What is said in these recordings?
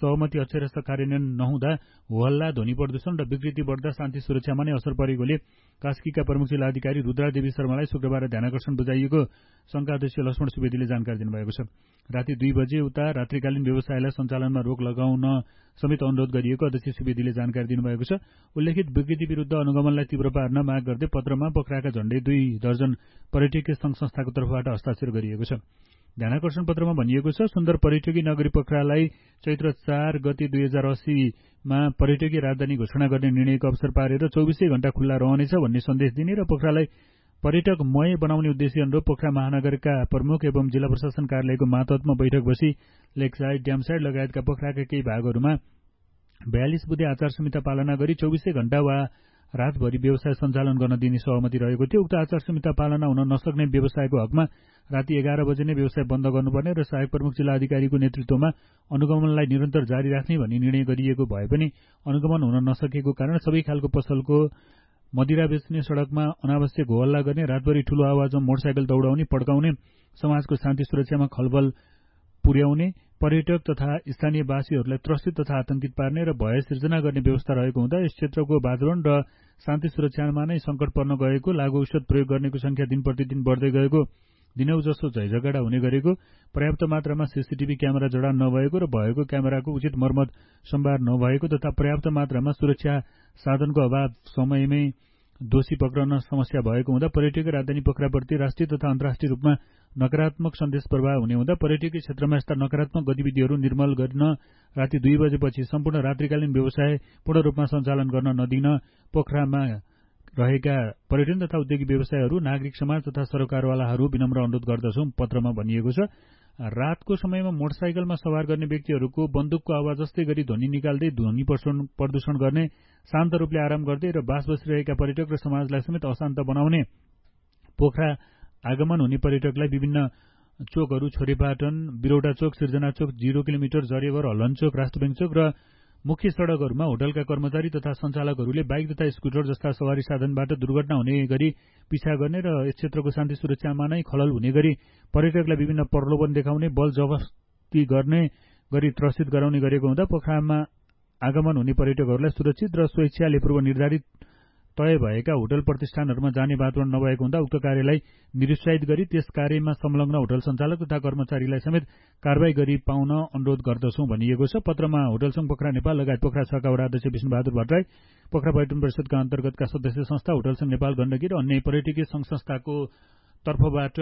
सहमति अक्षरस्थ कार्यान्वयन नहुँदा होहल्ला, ध्वनि प्रदूषण र विकृति बढ्दा शान्ति सुरक्षामा नै असर परेकोले कास्कीका प्रमुख जिल्ला अधिकारी रुद्रादेवी शर्मालाई शुक्रबार ध्यानाकर्षण बुझाइएको संघका अध्यक्ष लक्ष्मण सुवेदीले जानकारी दिनुभएको छ। राति 2 बजे उता रात्रिकालीन व्यवसायलाई सञ्चालनमा रोक लगाउन समेत अनुरोध गरिएको अध्यक्ष सुवेदीले जानकारी दिनुभएको छ। उल्लेखित विकृति विरुद्ध अनुगमनलाई तीव्र पार्न माग गर्दै पत्रमा पोखराका झण्डै 2 दर्जन पर्यटकीय संघ संस्थाको तर्फबाट हस्ताक्षर गरिएको छ। ध्यानाकर्षण पत्रमा भनिएको छ, सुन्दर पर्यटकीय नगरी पोखरालाई चैत्र 4 गते 2080 मा पर्यटकीय राजधानी घोषणा गर्ने निर्णयको अवसर पारेर 24 घण्टा खुल्ला रहनेछ भन्ने सन्देश दिने र पोखरालाई पर्यटकमय बनाउने उद्देश्य अनुरूप पोखरा महानगरका प्रमुख एवं जिल्ला प्रशासन कार्यालयको मातहतमा बैठक बसी लेकसाइड, ड्यामसाइड लगायतका पोखराका केही भागहरूमा 42 बुँदे आचार संहिता पालना गरी 24 घण्टा वा रातभरि व्यवसाय सञ्चालन गर्न दिने सहमति रहेको थियो। उक्त आचार संहिता पालना हुन नसक्ने व्यवसायको हकमा राति 11 बजे नै व्यवसाय बन्द गर्नुपर्ने र सहायक प्रमुख जिल्ला अधिकारीको नेतृत्वमा अनुगमनलाई निरन्तर जारी राख्ने भन्ने निर्णय गरिएको भए पनि अनुगमन हुन नसकेको कारण सबै खालको पसलको मदिरा बेच्ने, सड़कमा अनावश्यक होहल्ला गर्ने, रातभरि ठूलो आवाजमा मोटरसाइकल दौडाउने, पड्काउने, समाजको शान्ति सुरक्षामा खलबल पुर्याउने, पर्यटक तथा स्थानीयवासीहरूलाई त्रसित तथा आतंकित पार्ने र भय सिर्जना गर्ने व्यवस्था रहेको हुँदा यस क्षेत्रको वातावरण र शान्ति सुरक्षामा नै संकट पर्न गएको, लागू औषध प्रयोग गर्नेको संख्या दिन प्रतिदिन बढ्दै गएको, दिनौ जसो झैझगडा हुने गरेको, पर्याप्त मात्रामा सीसीटीभी क्यामेरा जडान नभएको र भएको क्यामेराको उचित मर्मत सम्भार नभएको तथा पर्याप्त मात्रामा सुरक्षा साधनको अभाव, समयमै दोषी पक्रन समस्या भएको हुँदा पर्यटकीय राजधानी पोखराप्रति राष्ट्रिय तथा अन्तर्राष्ट्रिय रूपमा नकारात्मक सन्देश प्रवाह हुने हुँदा पर्यटकीय क्षेत्रमा यस्ता नकारात्मक गतिविधिहरू निर्मूल गर्न राति 2 बजेपछि सम्पूर्ण रात्रिकालीन व्यवसाय पूर्ण रूपमा सञ्चालन गर्न नदिन पोखरामा रहेका पर्यटन तथा उद्योगिक व्यवसायहरू, नागरिक समाज तथा सरकारवालाहरू विनम्र अनुरोध गर्दछौं पत्रमा भनिएको छ। रातको समयमा मोटरसाइकलमा सवार गर्ने व्यक्तिहरूको बन्दुकको आवाज जस्तै गरी ध्वनि निकाल्दै ध्वनि प्रदूषण गर्ने, शान्त रूपले आराम गर्दै र बास बसिरहेका पर्यटक र समाजलाई समेत अशान्त बनाउने, पोखरा आगमन हुने पर्यटकलाई विभिन्न चोकहरू छोरेपाटन, बिरौडा चोक, सिर्जना चोक, 0 किलोमिटर, जरेवर, हल्लन चोक, राष्ट्रबेङ्क चोक र मुख्य सड़कहरूमा होटलका कर्मचारी तथा सञ्चालकहरूले बाइक तथा स्कुटर जस्ता सवारी साधनबाट दुर्घटना हुने गरी पिछा गर्ने र यस क्षेत्रको शान्ति सुरक्षामा नै खलल हुने गरी पर्यटकलाई विभिन्न प्रलोभन देखाउने, बल जबस्ती गर्ने गरी त्रसित गराउने गरेको हुँदा पोखरामा आगमन हुने पर्यटकहरूलाई सुरक्षित र स्वेच्छाले पूर्व निर्धारित तय भएका होटल प्रतिष्ठानहरूमा जाने वातावरण नभएको हुँदा उक्त कार्यलाई निरुत्साहित गरी त्यस कार्यमा संलग्न होटल सञ्चालक तथा कर्मचारीलाई समेत कारबाही गरी पाउन अनुरोध गर्दछौं भनिएको छ। पत्रमा होटल संघ पोखरा नेपाल लगायत पोखरा 6 का वडा अध्यक्ष विष्णुबहादुर भट्टराई, पोखरा पर्यटन परिषदका अन्तर्गतका सदस्य संस्था, होटल संघ नेपाल गण्डकी र अन्य पर्यटकीय संघ संस्थाको तर्फबाट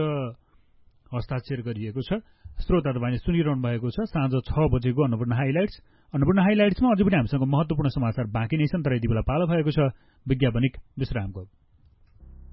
हस्ताक्षर गरिएको छ। श्रोता तपाईले सुनिरहनु भएको छ साँझ 6 बजेको अन्नपूर्ण हाइलाइट्स। अन्नपूर्ण हाइलाइट्समा अझै पनि हामीसँग महत्वपूर्ण समाचार बाँकी नै छन्, तर यति बेला पालो भएको छ विज्ञापनिक विश्रामको।